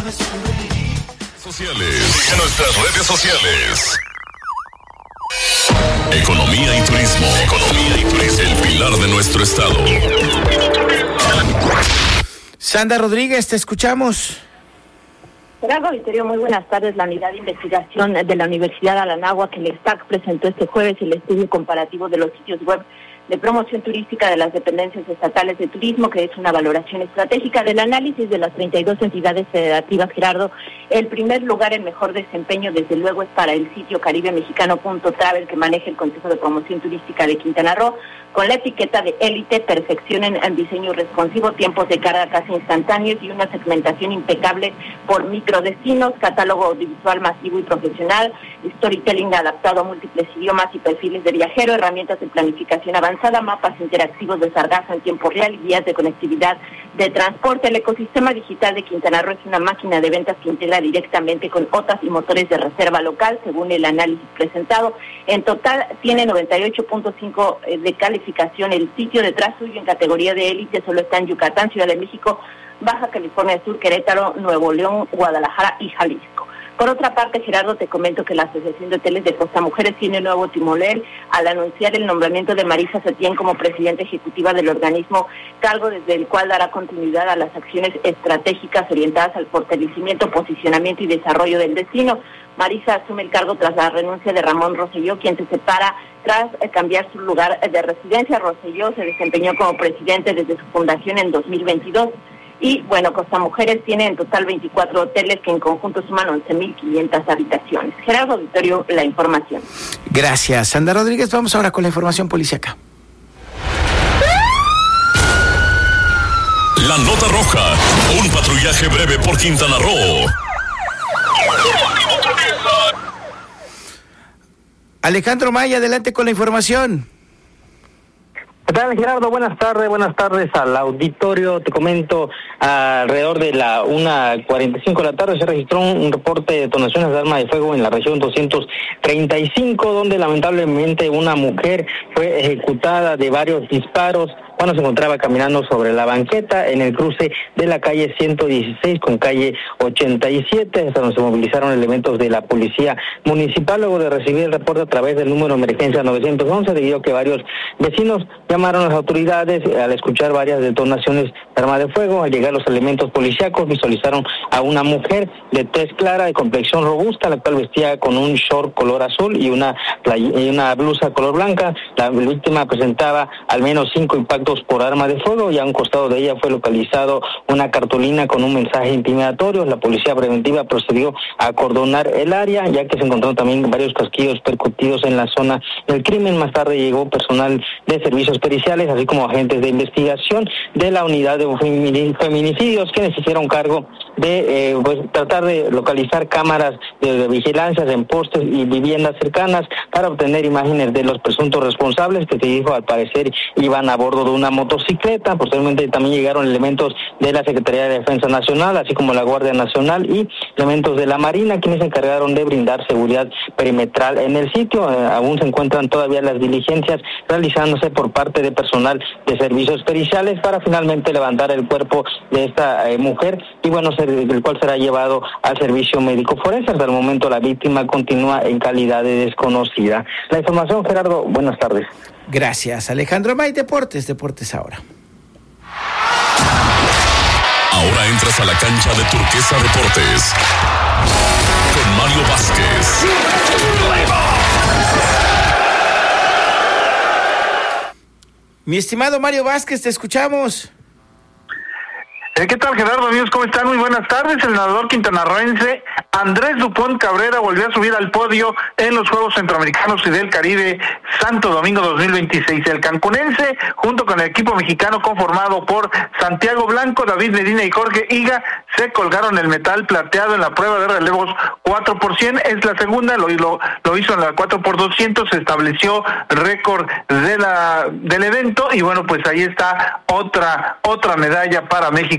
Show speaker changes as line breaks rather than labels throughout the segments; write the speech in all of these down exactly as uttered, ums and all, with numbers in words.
Sociales. Sigue nuestras redes sociales. Economía y turismo. Economía y turismo. El pilar de nuestro estado.
Sandra Rodríguez, te escuchamos.
Gerardo Vittorio, muy buenas tardes. La unidad de investigación de la Universidad Anáhuac, el ESTAC, presentó este jueves el estudio comparativo de los sitios web de promoción turística de las dependencias estatales de turismo, que es una valoración estratégica del análisis de las treinta y dos entidades federativas. Gerardo, el primer lugar en mejor desempeño, desde luego, es para el sitio caribe mexicano punto travel, que maneja el Consejo de Promoción Turística de Quintana Roo, con la etiqueta de élite, perfección en, en diseño responsivo, tiempos de carga casi instantáneos y una segmentación impecable por microdestinos, catálogo audiovisual masivo y profesional, storytelling adaptado a múltiples idiomas y perfiles de viajero, herramientas de planificación avanzada, mapas interactivos de sargazo en tiempo real y guías de conectividad de transporte. El ecosistema digital de Quintana Roo es una máquina de ventas que integra directamente con O T As y motores de reserva local, según el análisis presentado. En total tiene noventa y ocho punto cinco de calificación. El sitio detrás suyo en categoría de élite solo está en Yucatán, Ciudad de México, Baja California Sur, Querétaro, Nuevo León, Guadalajara y Jalisco. Por otra parte, Gerardo, te comento que la Asociación de Hoteles de Costa Mujeres tiene nuevo timonel al anunciar el nombramiento de Marisa Setién como presidenta ejecutiva del organismo, cargo desde el cual dará continuidad a las acciones estratégicas orientadas al fortalecimiento, posicionamiento y desarrollo del destino. Marisa asume el cargo tras la renuncia de Ramón Rosselló, quien se separa tras cambiar su lugar de residencia. Rosselló se desempeñó como presidente desde su fundación en dos mil veintidós. Y bueno, Costa Mujeres tiene en total veinticuatro hoteles que en conjunto suman once mil quinientas habitaciones. Gerardo Vittorio, la información.
Gracias, Sandra Rodríguez. Vamos ahora con la información policíaca.
La nota roja, un patrullaje breve por Quintana Roo.
Alejandro Maya, adelante con la información.
¿Qué tal, Gerardo? Buenas tardes, buenas tardes al auditorio. Te comento, alrededor de la una cuarenta y cinco de la tarde se registró un reporte de detonaciones de arma de fuego en la región doscientos treinta y cinco, donde lamentablemente una mujer fue ejecutada de varios disparos cuando se encontraba caminando sobre la banqueta en el cruce de la calle ciento dieciséis con calle ochenta y siete, hasta donde se movilizaron elementos de la policía municipal luego de recibir el reporte a través del número de emergencia novecientos once, debido a que varios vecinos llamaron a las autoridades al escuchar varias detonaciones de arma de fuego. Al llegar los elementos policíacos visualizaron a una mujer de tez clara, de complexión robusta, la cual vestía con un short color azul y una, play- y una blusa color blanca. La víctima presentaba al menos cinco impactos por arma de fuego y a un costado de ella fue localizado una cartulina con un mensaje intimidatorio. La policía preventiva procedió a acordonar el área, ya que se encontraron también varios casquillos percutidos en la zona del crimen. Más tarde llegó personal de servicios periciales, así como agentes de investigación de la unidad de feminicidios, quienes se hicieron cargo de eh, pues, tratar de localizar cámaras de, de vigilancia en postes y viviendas cercanas para obtener imágenes de los presuntos responsables, que se dijo al parecer iban a bordo de una motocicleta. Posteriormente también llegaron elementos de la Secretaría de Defensa Nacional, así como la Guardia Nacional y elementos de la Marina, quienes se encargaron de brindar seguridad perimetral en el sitio. Eh, aún se encuentran todavía las diligencias realizándose por parte de personal de servicios periciales para finalmente levantar el cuerpo de esta eh, mujer y bueno, ser, el cual será llevado al servicio médico forense. Hasta el momento la víctima continúa en calidad de desconocida. La información, Gerardo, buenas tardes.
Gracias, Alejandro May. Deportes, deportes ahora.
Ahora entras a la cancha de Turquesa Deportes con Mario Vázquez.
Mi estimado Mario Vázquez, te escuchamos.
¿Qué tal, Gerardo? Amigos, ¿cómo están? Muy buenas tardes. El nadador quintanarroense Andrés Dupont Cabrera volvió a subir al podio en los Juegos Centroamericanos y del Caribe Santo Domingo dos mil veintiséis. El cancunense, junto con el equipo mexicano conformado por Santiago Blanco, David Medina y Jorge Higa, se colgaron el metal plateado en la prueba de relevos cuatro por cien. Es la segunda, lo, lo, lo hizo en la cuatro por doscientos, se estableció récord de la del evento y bueno, pues ahí está otra, otra medalla para México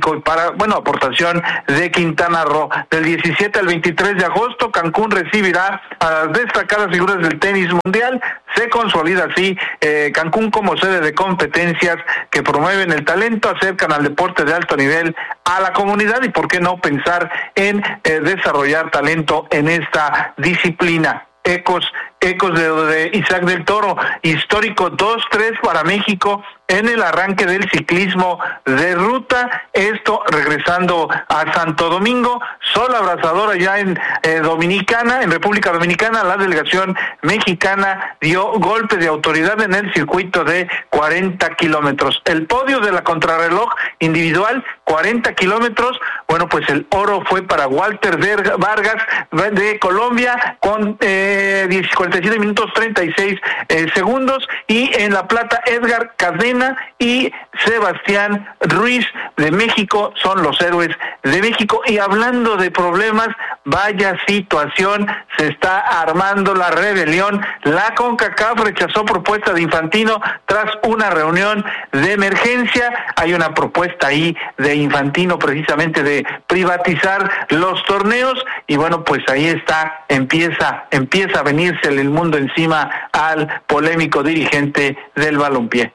México y para, bueno, aportación de Quintana Roo. Del diecisiete al veintitrés de agosto, Cancún recibirá a las destacadas figuras del tenis mundial. Se consolida así eh, Cancún como sede de competencias que promueven el talento, acercan al deporte de alto nivel a la comunidad y por qué no pensar en eh, desarrollar talento en esta disciplina. Ecos, ecos de, de Isaac del Toro, histórico dos tres para México en el arranque del ciclismo de ruta, esto regresando a Santo Domingo, sol abrasador allá en eh, Dominicana, en República Dominicana, la delegación mexicana dio golpe de autoridad en el circuito de cuarenta kilómetros. El podio de la contrarreloj individual, cuarenta kilómetros, bueno, pues el oro fue para Walter Vargas de Colombia con eh, cuarenta y siete minutos treinta y seis eh, segundos, y en la plata Edgar Cadena y Sebastián Ruiz de México son los héroes de México. Y hablando de problemas, vaya situación, se está armando la rebelión. La CONCACAF rechazó propuesta de Infantino tras una reunión de emergencia. Hay una propuesta ahí de Infantino precisamente de privatizar los torneos y bueno, pues ahí está, empieza, empieza a venirse el mundo encima al polémico dirigente del balompié.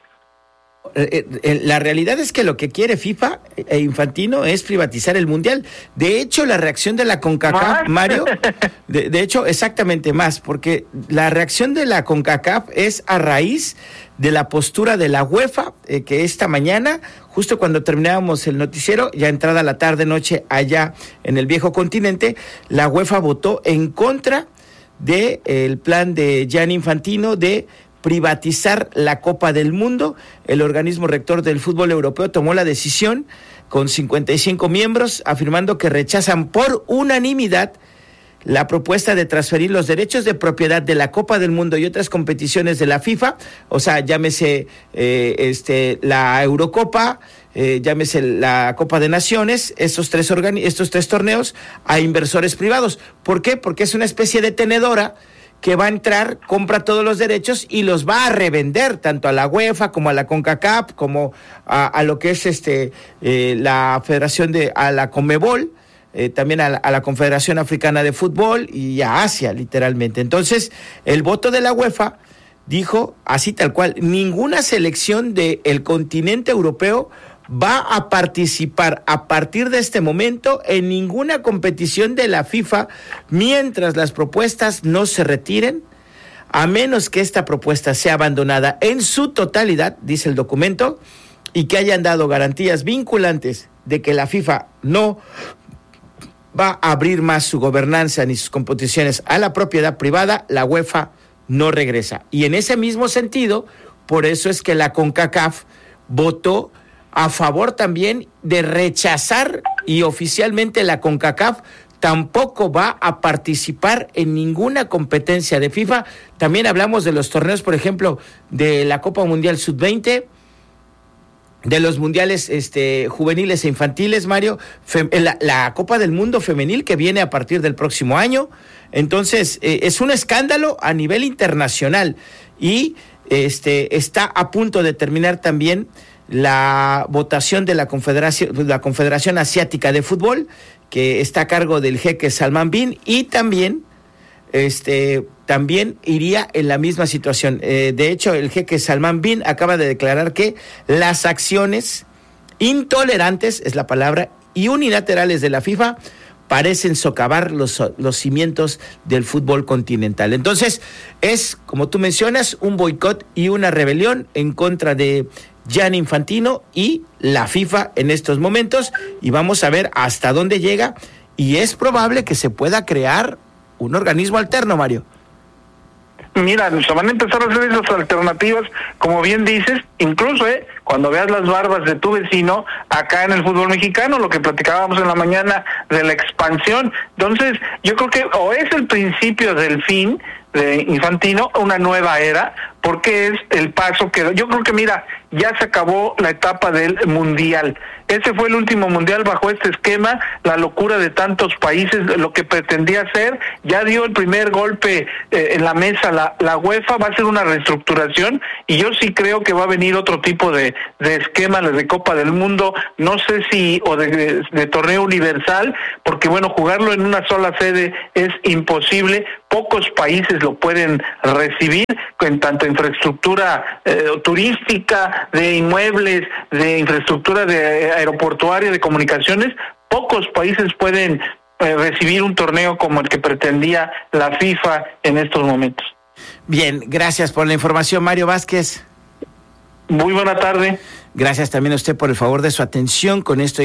La realidad es que lo que quiere FIFA e Infantino es privatizar el Mundial. De hecho, la reacción de la CONCACAF, Mario, de, de hecho, exactamente más, porque la reacción de la CONCACAF es a raíz de la postura de la UEFA, eh, que esta mañana, justo cuando terminábamos el noticiero, ya entrada la tarde-noche allá en el viejo continente, la UEFA votó en contra del de, plan de Gianni Infantino de privatizar la Copa del Mundo. El organismo rector del fútbol europeo tomó la decisión con cincuenta y cinco miembros, afirmando que rechazan por unanimidad la propuesta de transferir los derechos de propiedad de la Copa del Mundo y otras competiciones de la FIFA, o sea, llámese eh, este la Eurocopa, eh, llámese la Copa de Naciones, estos tres organi- estos tres torneos, a inversores privados. ¿Por qué? Porque es una especie de tenedora que va a entrar, compra todos los derechos y los va a revender tanto a la UEFA como a la CONCACAF, como a, a lo que es este eh, la Federación de, a la CONMEBOL, eh, también a la, a la Confederación Africana de Fútbol y a Asia, literalmente. Entonces, el voto de la UEFA dijo, así tal cual, ninguna selección del continente europeo va a participar a partir de este momento en ninguna competición de la FIFA mientras las propuestas no se retiren, a menos que esta propuesta sea abandonada en su totalidad, dice el documento, y que hayan dado garantías vinculantes de que la FIFA no va a abrir más su gobernanza ni sus competiciones a la propiedad privada, la UEFA no regresa. Y en ese mismo sentido, por eso es que la CONCACAF votó a favor también de rechazar, y oficialmente la CONCACAF tampoco va a participar en ninguna competencia de FIFA. También hablamos de los torneos, por ejemplo, de la Copa Mundial sub veinte, de los mundiales este, juveniles e infantiles, Mario, fem, la, la Copa del Mundo femenil que viene a partir del próximo año. Entonces, eh, es un escándalo a nivel internacional y este, está a punto de terminar también la votación de la Confederación, la Confederación Asiática de Fútbol, que está a cargo del jeque Salman Bin, y también este también iría en la misma situación. Eh, de hecho, el jeque Salman Bin acaba de declarar que las acciones intolerantes, es la palabra, y unilaterales de la FIFA parecen socavar los, los cimientos del fútbol continental. Entonces, es, como tú mencionas, un boicot y una rebelión en contra de Gianni Infantino y la FIFA en estos momentos, y vamos a ver hasta dónde llega, y es probable que se pueda crear un organismo alterno, Mario.
Mira, se van a empezar a hacer esas alternativas, como bien dices, incluso eh, cuando veas las barbas de tu vecino acá en el fútbol mexicano, lo que platicábamos en la mañana de la expansión. Entonces, yo creo que o es el principio del fin de Infantino, una nueva era, porque es el paso que yo creo que, mira, ya se acabó la etapa del Mundial. Ese fue el último Mundial bajo este esquema, la locura de tantos países, lo que pretendía hacer, ya dio el primer golpe eh, en la mesa la, la UEFA, va a ser una reestructuración, y yo sí creo que va a venir otro tipo de, de esquema de Copa del Mundo, no sé si, o de, de, de torneo universal, porque bueno, jugarlo en una sola sede es imposible, pocos países lo pueden recibir, en tanto infraestructura eh, turística, de inmuebles, de infraestructura de aeroportuaria, de comunicaciones, pocos países pueden eh, recibir un torneo como el que pretendía la FIFA en estos momentos.
Bien, gracias por la información, Mario Vázquez.
Muy buena tarde.
Gracias también a usted por el favor de su atención. Con esto